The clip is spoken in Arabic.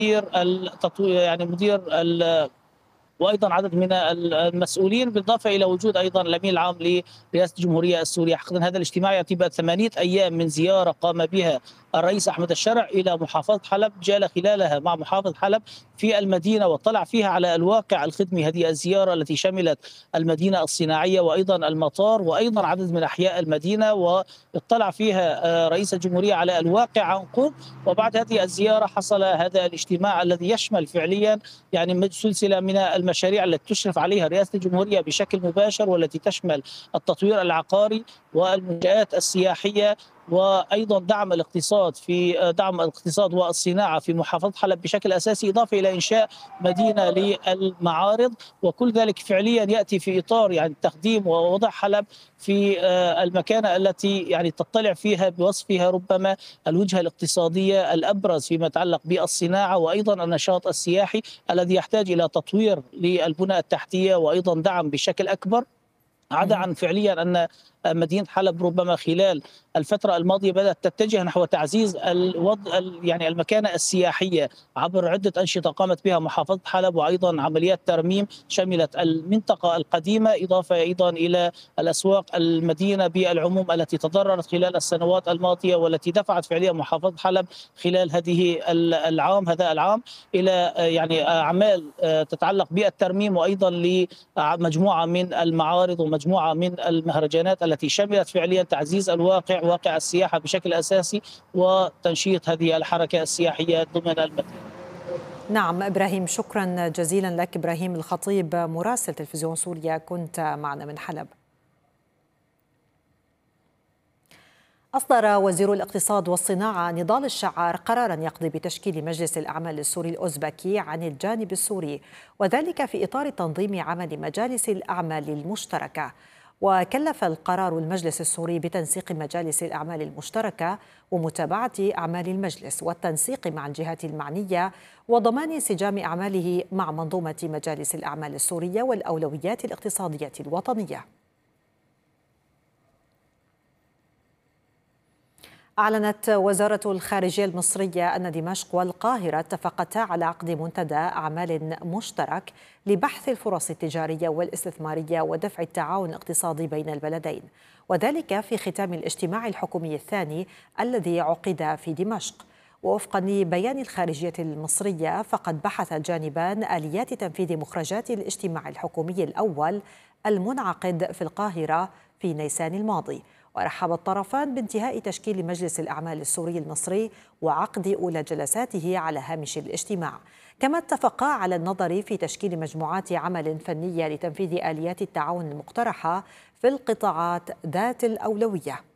مدير التطوير يعني مدير وايضا عدد من المسؤولين، بالاضافه الى وجود ايضا الامين العام لرئاسه الجمهوريه السوريه. حقيقه هذا الاجتماع ياتي بعد 8 ايام من زياره قام بها الرئيس احمد الشرع الى محافظه حلب، جال خلالها مع محافظ حلب في المدينه واطلع فيها على الواقع الخدمي. هذه الزياره التي شملت المدينه الصناعيه وايضا المطار وايضا عدد من احياء المدينه، واطلع فيها رئيس الجمهوريه على الواقع عن قرب. وبعد هذه الزياره حصل هذا الاجتماع الذي يشمل فعليا يعني سلسله من المشاريع التي تشرف عليها رئاسه الجمهوريه بشكل مباشر، والتي تشمل التطوير العقاري والمنشآت السياحيه، وايضا دعم الاقتصاد والصناعه في محافظه حلب بشكل اساسي، اضافه الى انشاء مدينه للمعارض. وكل ذلك فعليا ياتي في اطار يعني تقديم ووضع حلب في المكانه التي يعني تطلع فيها بوصفها ربما الوجهه الاقتصاديه الابرز فيما يتعلق بالصناعه وايضا النشاط السياحي الذي يحتاج الى تطوير للبنى التحتيه وايضا دعم بشكل اكبر. عدا عن فعليا ان مدينه حلب ربما خلال الفتره الماضيه بدات تتجه نحو تعزيز يعني المكانه السياحيه عبر عده انشطه قامت بها محافظه حلب، وايضا عمليات ترميم شملت المنطقه القديمه، اضافه ايضا الى الاسواق المدينه بالعموم التي تضررت خلال السنوات الماضيه، والتي دفعت فعليا محافظه حلب خلال هذا العام الى يعني اعمال تتعلق بالترميم، وايضا لمجموعه من المعارض ومجموعه من المهرجانات التي شملت فعليا تعزيز واقع السياحه بشكل اساسي وتنشيط هذه الحركه السياحيه ضمن المدينه. نعم إبراهيم، شكرا جزيلا لك. إبراهيم الخطيب مراسل تلفزيون سوريا كنت معنا من حلب. أصدر وزير الاقتصاد والصناعة نضال الشعار قراراً يقضي بتشكيل مجلس الأعمال السوري الأوزبكي عن الجانب السوري، وذلك في إطار تنظيم عمل مجالس الأعمال المشتركة. وكلف القرار المجلس السوري بتنسيق مجالس الأعمال المشتركة ومتابعة أعمال المجلس والتنسيق مع الجهات المعنية وضمان انسجام أعماله مع منظومة مجالس الأعمال السورية والأولويات الاقتصادية الوطنية. أعلنت وزارة الخارجية المصرية أن دمشق والقاهرة اتفقتا على عقد منتدى أعمال مشترك لبحث الفرص التجارية والاستثمارية ودفع التعاون الاقتصادي بين البلدين، وذلك في ختام الاجتماع الحكومي الثاني الذي عقد في دمشق. ووفقا لبيان الخارجية المصرية، فقد بحث الجانبان آليات تنفيذ مخرجات الاجتماع الحكومي الأول المنعقد في القاهرة في نيسان الماضي. ورحب الطرفان بانتهاء تشكيل مجلس الأعمال السوري المصري وعقد أولى جلساته على هامش الاجتماع. كما اتفقا على النظر في تشكيل مجموعات عمل فنية لتنفيذ آليات التعاون المقترحة في القطاعات ذات الأولوية.